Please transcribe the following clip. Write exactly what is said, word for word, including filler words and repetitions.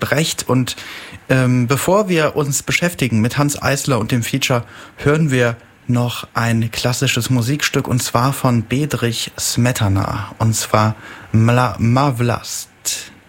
Brecht. Und ähm, bevor wir uns beschäftigen mit Hanns Eisler und dem Feature, hören wir noch ein klassisches Musikstück, und zwar von Bedřich Smetana, und zwar Mla Mavlast.